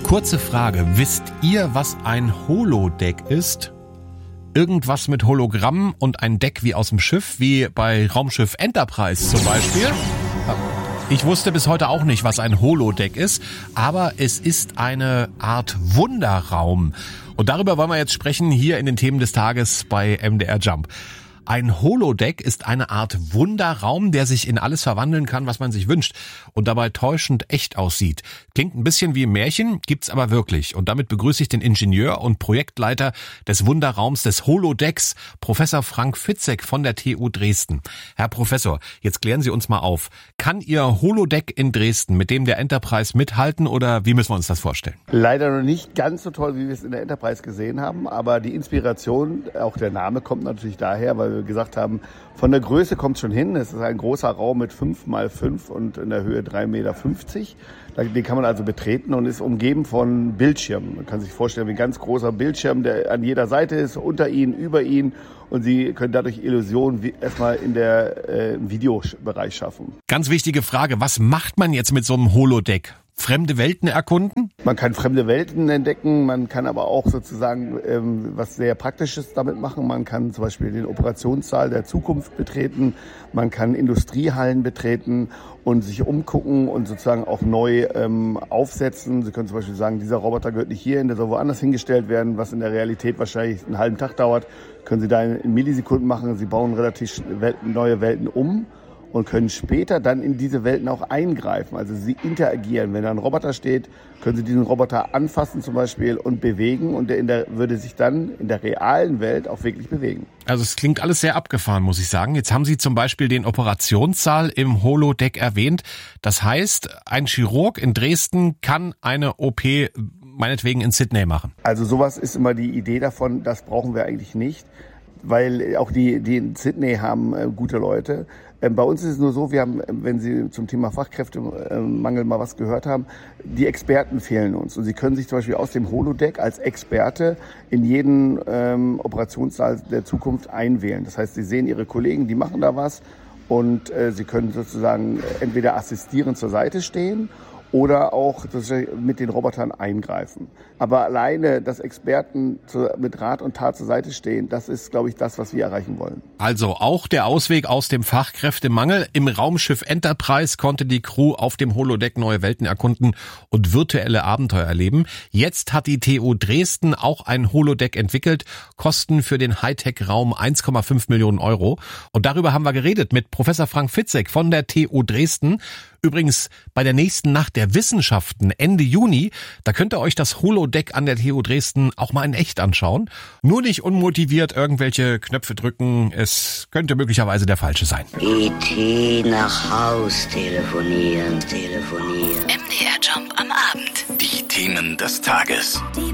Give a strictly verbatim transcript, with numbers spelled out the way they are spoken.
Kurze Frage, wisst ihr, was ein Holodeck ist? Irgendwas mit Hologramm und ein Deck wie aus dem Schiff, wie bei Raumschiff Enterprise zum Beispiel? Ich wusste bis heute auch nicht, was ein Holodeck ist, aber es ist eine Art Wunderraum. Und darüber wollen wir jetzt sprechen hier in den Themen des Tages bei M D R Jump. Ein Holodeck ist eine Art Wunderraum, der sich in alles verwandeln kann, was man sich wünscht und dabei täuschend echt aussieht. Klingt ein bisschen wie ein Märchen, gibt's aber wirklich. Und damit begrüße ich den Ingenieur und Projektleiter des Wunderraums des Holodecks, Professor Frank Fitzek von der T U Dresden. Herr Professor, jetzt klären Sie uns mal auf. Kann Ihr Holodeck in Dresden mit dem der Enterprise mithalten oder wie müssen wir uns das vorstellen? Leider noch nicht ganz so toll, wie wir es in der Enterprise gesehen haben, aber die Inspiration, auch der Name kommt natürlich daher, weil wir gesagt haben, von der Größe kommt es schon hin. Es ist ein großer Raum mit fünf mal fünf und in der Höhe drei Meter fünfzig. Den kann man also betreten und ist umgeben von Bildschirmen. Man kann sich vorstellen, wie ein ganz großer Bildschirm, der an jeder Seite ist, unter Ihnen, über Ihnen. Und Sie können dadurch Illusionen erstmal in der äh, im Videobereich schaffen. Ganz wichtige Frage, was macht man jetzt mit so einem Holodeck? Fremde Welten erkunden? Man kann fremde Welten entdecken, man kann aber auch sozusagen ähm, was sehr Praktisches damit machen. Man kann zum Beispiel den Operationssaal der Zukunft betreten, man kann Industriehallen betreten und sich umgucken und sozusagen auch neu ähm, aufsetzen. Sie können zum Beispiel sagen, dieser Roboter gehört nicht hierhin, der soll woanders hingestellt werden, was in der Realität wahrscheinlich einen halben Tag dauert. Können Sie da in Millisekunden machen. Sie bauen relativ neue Welten um und können später dann in diese Welten auch eingreifen. Also sie interagieren. Wenn da ein Roboter steht, können Sie diesen Roboter anfassen zum Beispiel und bewegen und der, in der würde sich dann in der realen Welt auch wirklich bewegen. Also es klingt alles sehr abgefahren, muss ich sagen. Jetzt haben Sie zum Beispiel den Operationssaal im Holodeck erwähnt. Das heißt, ein Chirurg in Dresden kann eine O P meinetwegen in Sydney machen. Also sowas ist immer die Idee davon, das brauchen wir eigentlich nicht, weil auch die, die in Sydney haben äh, gute Leute. Ähm, bei uns ist es nur so, wir haben, wenn Sie zum Thema Fachkräftemangel mal was gehört haben, die Experten fehlen uns. Und Sie können sich zum Beispiel aus dem Holodeck als Experte in jeden ähm, Operationssaal der Zukunft einwählen. Das heißt, Sie sehen Ihre Kollegen, die machen da was und äh, Sie können sozusagen entweder assistierend zur Seite stehen oder auch mit den Robotern eingreifen. Aber alleine, dass Experten mit Rat und Tat zur Seite stehen, das ist, glaube ich, das, was wir erreichen wollen. Also auch der Ausweg aus dem Fachkräftemangel. Im Raumschiff Enterprise konnte die Crew auf dem Holodeck neue Welten erkunden und virtuelle Abenteuer erleben. Jetzt hat die T U Dresden auch ein Holodeck entwickelt. Kosten für den Hightech-Raum eins Komma fünf Millionen Euro. Und darüber haben wir geredet mit Professor Frank Fitzek von der T U Dresden. Übrigens bei der nächsten Nacht der Wissenschaften Ende Juni, da könnt ihr euch das Holodeck an der T U Dresden auch mal in echt anschauen. Nur nicht unmotiviert irgendwelche Knöpfe drücken, es könnte möglicherweise der falsche sein. E T nach Haus telefonieren, telefonieren. M D R Jump am Abend. Die Themen des Tages. Die